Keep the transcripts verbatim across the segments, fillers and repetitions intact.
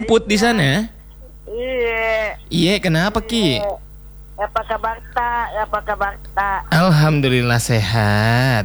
emput di sana? Iya. Iya, kenapa Ki? Apa kabar tak? Apa kabar tak? Alhamdulillah sehat.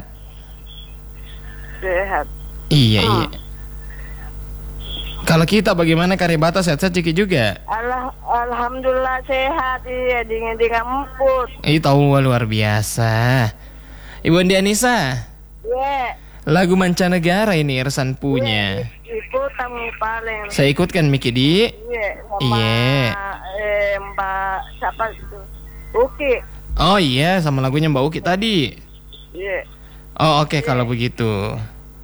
Sehat. Iya, Hmm. iya. Kalau kita bagaimana Karebata, sehat-sehat Ciki juga? Allah, alhamdulillah sehat. Iya, dingin-dingin emput. Ih, tahu luar biasa. Ibu Andi Anissa, Iya. lagu mancanegara ini Irsan punya. Ikut tamu paling. Saya ikutkan Miki Di. Iya. Sama Iya. eh, Mbak siapa itu? Uki. Oh iya, sama lagunya Mbak Uki tadi. Iya. Oh oke, kalau begitu.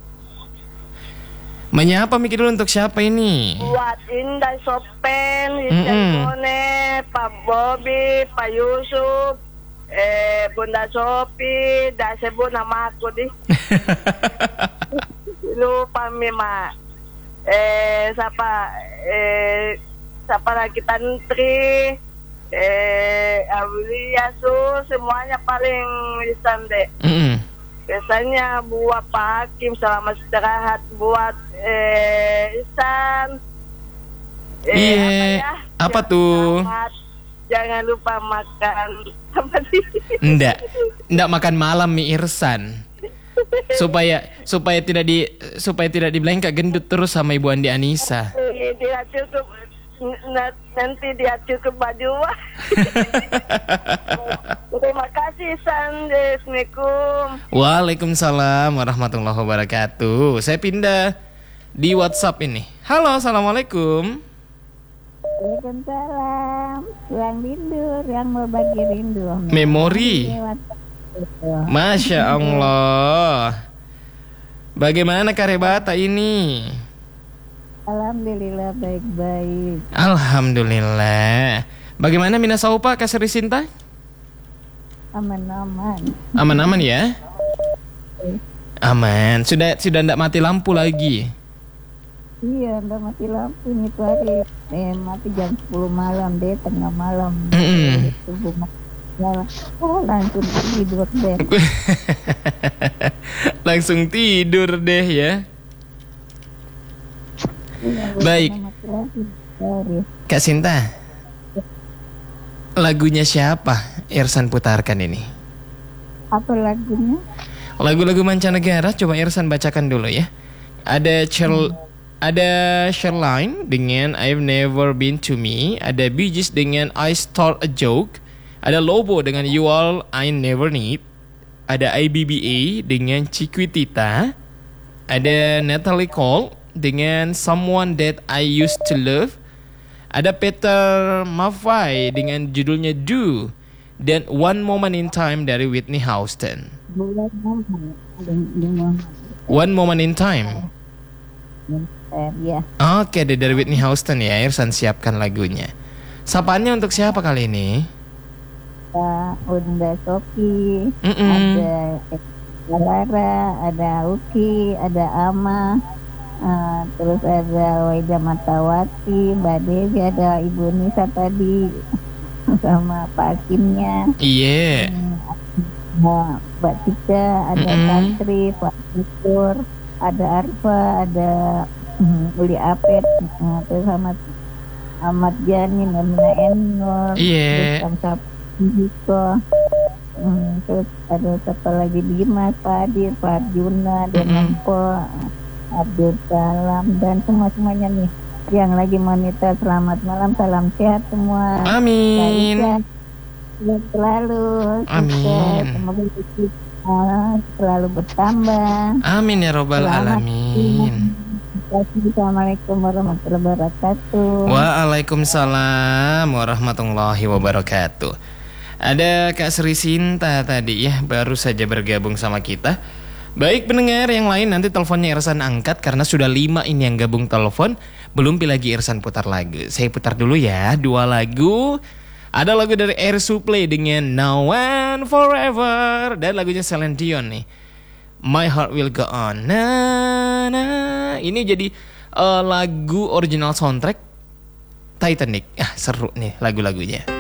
Menyapa Miki dulu untuk siapa ini? Buat Indah Sopen, Mm-mm. Icemone, Pak Bobi, Pak Yusuf, eh Bunda Sopi, dah sebut nama aku di. Lupa Mima. Eh siapa? Eh siapa lagi Tantri? Eh Aulia Su, semuanya paling lisan deh. Mm-mm. Biasanya buat Pak Hakim selamat istirahat, buat eh, Isan. Eh, Iya. apa, ya? Apa Jangan tuh? selamat. Jangan lupa makan apa sih? Ndak, ndak makan malam mie Irsan. Supaya supaya tidak di supaya tidak dibilang Kak gendut terus sama Ibu Andi Anissa. Eh, Dia cukup n- nanti dia cukup baju. Terima kasih Isan. Assalamualaikum. Waalaikumsalam warahmatullahi wabarakatuh. Saya pindah di WhatsApp ini. Halo, assalamualaikum. Waalaikumsalam. Yang rindu, yang berbagi rindu. Memori. Masya Allah. Bagaimana Karebata ini? Alhamdulillah baik-baik. Alhamdulillah. Bagaimana Mina Saupa Kasri Sinta? Aman-aman. Aman-aman ya? Aman. Sudah sudah ndak mati lampu lagi. Iya, udah mati lampu nih tuh hari. Eh, mati jam sepuluh malam deh, tengah malam. Mm-mm. Subuh malam. Oh, langsung tidur deh. Langsung tidur deh ya. Iya, Baik. udah mati lagi. Sorry. Kak Sinta, lagunya siapa Irsan putarkan ini? Apa lagunya? Lagu-lagu mancanegara coba Irsan bacakan dulu ya. Ada Cher, ada Sherline dengan I've Never Been to Me, ada Bee Gees dengan I Start a Joke, ada Lobo dengan You All I Never Need, ada I B B A dengan Chiquitita, ada Natalie Cole dengan Someone That I Used to Love, ada Peter Maffay dengan judulnya Do, dan One Moment in Time dari Whitney Houston. Bulan Muhammad. Ada di Muhammad. One Moment in Time. Eh, ya. Oke, deh, dari Whitney Houston ya. Irsan siapkan lagunya. Sapaannya untuk siapa kali ini? Ada Unda Sofi, Mm-mm. ada Lara, ada Uki, ada Ama, uh, terus ada Waida Matawati, Mbak Devi, ada Ibu Nisa tadi sama Pak Hakimnya, Iya. ada Mbak Tika, ada Mm-mm. Tantri, Pak Tukur, ada Arfa, ada um, Uli Apet, uh, terus sama Ahmad Janin, Amina Enor, Iya. terus Samsa Hiko, hmm, terus ada siapa lagi, Dimas, Pak Adir, Pak Arjuna, dan Mm-mm. Nempo, Abdul Salam, dan semua-semuanya nih yang lagi monitor. Selamat malam, salam sehat semua. Amin. Kak Ica, sehat selalu. Amin. Sukses. Semoga kita selalu bertambah. Amin ya robbal Selamat alamin. Assalamualaikum warahmatullahi wabarakatuh. Waalaikumsalam warahmatullahi wabarakatuh. Ada Kak Sri Sinta tadi ya, baru saja bergabung sama kita. Baik pendengar yang lain, nanti teleponnya Irsan angkat karena sudah lima ini yang gabung telepon. Belum lagi Irsan putar lagu. Saya putar dulu ya, dua lagu. Ada lagu dari Air Supply dengan Now and Forever, dan lagunya Celine Dion nih, My Heart Will Go On. Nah, nah. Ini jadi uh, lagu original soundtrack Titanic. Ah, seru nih lagu-lagunya.